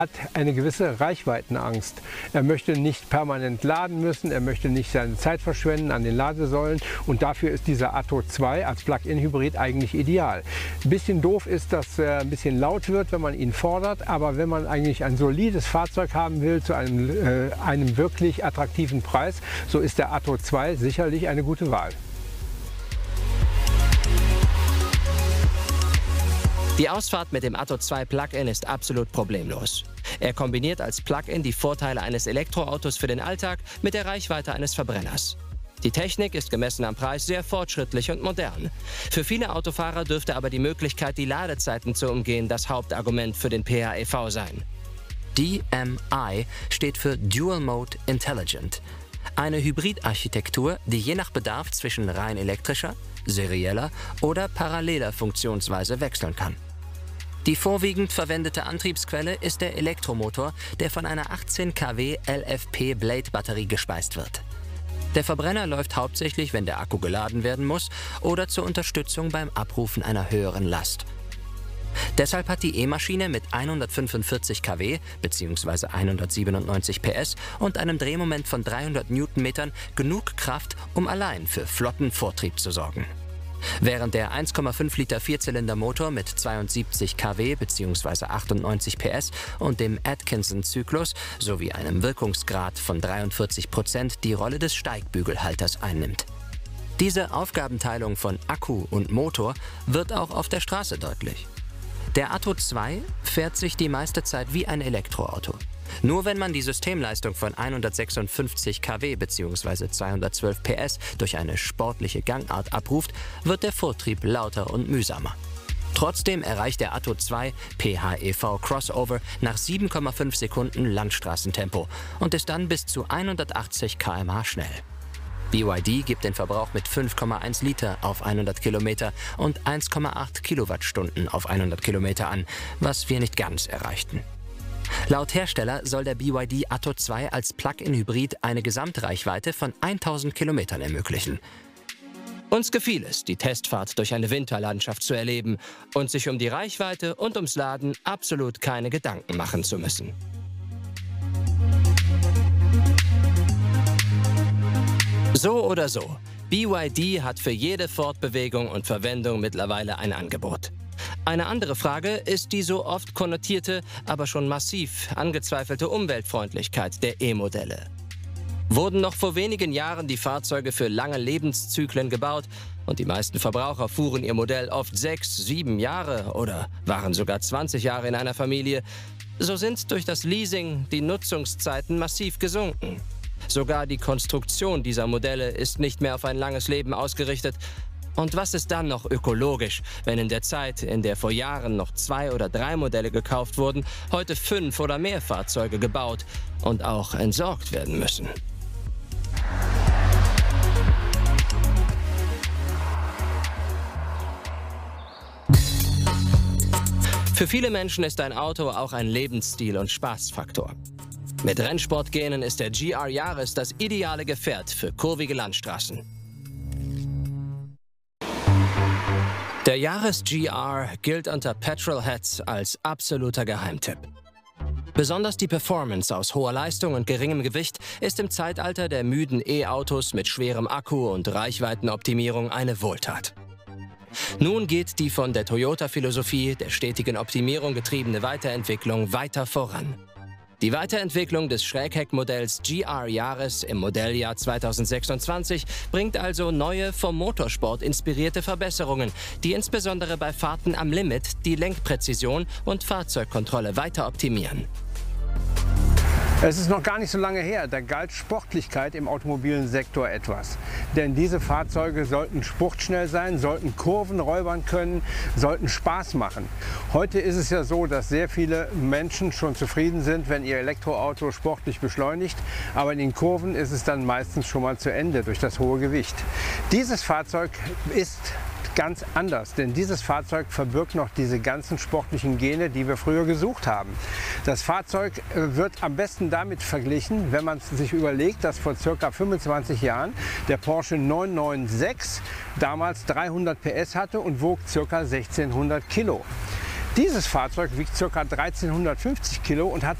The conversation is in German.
hat eine gewisse Reichweitenangst. Er möchte nicht permanent laden müssen, er möchte nicht seine Zeit verschwenden an den Ladesäulen und dafür ist dieser Atto 2 als Plug-in-Hybrid eigentlich ideal. Ein bisschen doof ist, dass er ein bisschen laut wird, wenn man ihn fordert, aber wenn man eigentlich ein solides Fahrzeug haben will zu einem wirklich attraktiven Preis, so ist der Atto 2 sicherlich eine gute Wahl. Die Ausfahrt mit dem Atto 2 Plug-in ist absolut problemlos. Er kombiniert als Plug-in die Vorteile eines Elektroautos für den Alltag mit der Reichweite eines Verbrenners. Die Technik ist gemessen am Preis sehr fortschrittlich und modern. Für viele Autofahrer dürfte aber die Möglichkeit, die Ladezeiten zu umgehen, das Hauptargument für den PHEV sein. DMI steht für Dual Mode Intelligent. Eine Hybridarchitektur, die je nach Bedarf zwischen rein elektrischer, serieller oder paralleler Funktionsweise wechseln kann. Die vorwiegend verwendete Antriebsquelle ist der Elektromotor, der von einer 18 kW LFP-Blade-Batterie gespeist wird. Der Verbrenner läuft hauptsächlich, wenn der Akku geladen werden muss oder zur Unterstützung beim Abrufen einer höheren Last. Deshalb hat die E-Maschine mit 145 kW bzw. 197 PS und einem Drehmoment von 300 Newtonmetern genug Kraft, um allein für flotten Vortrieb zu sorgen. Während der 1,5 Liter Vierzylindermotor mit 72 kW bzw. 98 PS und dem Atkinson-Zyklus sowie einem Wirkungsgrad von 43% die Rolle des Steigbügelhalters einnimmt. Diese Aufgabenteilung von Akku und Motor wird auch auf der Straße deutlich. Der Atto 2 fährt sich die meiste Zeit wie ein Elektroauto. Nur wenn man die Systemleistung von 156 kW bzw. 212 PS durch eine sportliche Gangart abruft, wird der Vortrieb lauter und mühsamer. Trotzdem erreicht der Atto 2 PHEV Crossover nach 7,5 Sekunden Landstraßentempo und ist dann bis zu 180 km/h schnell. BYD gibt den Verbrauch mit 5,1 Liter auf 100 Kilometer und 1,8 Kilowattstunden auf 100 Kilometer an, was wir nicht ganz erreichten. Laut Hersteller soll der BYD Atto 2 als Plug-in-Hybrid eine Gesamtreichweite von 1000 Kilometern ermöglichen. Uns gefiel es, die Testfahrt durch eine Winterlandschaft zu erleben und sich um die Reichweite und ums Laden absolut keine Gedanken machen zu müssen. So oder so, BYD hat für jede Fortbewegung und Verwendung mittlerweile ein Angebot. Eine andere Frage ist die so oft konnotierte, aber schon massiv angezweifelte Umweltfreundlichkeit der E-Modelle. Wurden noch vor wenigen Jahren die Fahrzeuge für lange Lebenszyklen gebaut und die meisten Verbraucher fuhren ihr Modell oft 6, 7 Jahre oder waren sogar 20 Jahre in einer Familie, so sind durch das Leasing die Nutzungszeiten massiv gesunken. Sogar die Konstruktion dieser Modelle ist nicht mehr auf ein langes Leben ausgerichtet. Und was ist dann noch ökologisch, wenn in der Zeit, in der vor Jahren noch 2 oder 3 Modelle gekauft wurden, heute 5 oder mehr Fahrzeuge gebaut und auch entsorgt werden müssen? Für viele Menschen ist ein Auto auch ein Lebensstil und Spaßfaktor. Mit Rennsportgenen ist der GR Yaris das ideale Gefährt für kurvige Landstraßen. Der Yaris GR gilt unter Petrolheads als absoluter Geheimtipp. Besonders die Performance aus hoher Leistung und geringem Gewicht ist im Zeitalter der müden E-Autos mit schwerem Akku und Reichweitenoptimierung eine Wohltat. Nun geht die von der Toyota-Philosophie der stetigen Optimierung getriebene Weiterentwicklung weiter voran. Die Weiterentwicklung des Schrägheckmodells GR Yaris im Modelljahr 2026 bringt also neue, vom Motorsport inspirierte Verbesserungen, die insbesondere bei Fahrten am Limit die Lenkpräzision und Fahrzeugkontrolle weiter optimieren. Es ist noch gar nicht so lange her, da galt Sportlichkeit im automobilen Sektor etwas. Denn diese Fahrzeuge sollten spurtschnell sein, sollten Kurven räubern können, sollten Spaß machen. Heute ist es ja so, dass sehr viele Menschen schon zufrieden sind, wenn ihr Elektroauto sportlich beschleunigt. Aber in den Kurven ist es dann meistens schon mal zu Ende durch das hohe Gewicht. Dieses Fahrzeug ist ganz anders, denn dieses Fahrzeug verbirgt noch diese ganzen sportlichen Gene, die wir früher gesucht haben. Das Fahrzeug wird am besten damit verglichen, wenn man sich überlegt, dass vor ca. 25 Jahren der Porsche 996 damals 300 PS hatte und wog ca. 1600 Kilo. Dieses Fahrzeug wiegt ca. 1350 Kilo und hat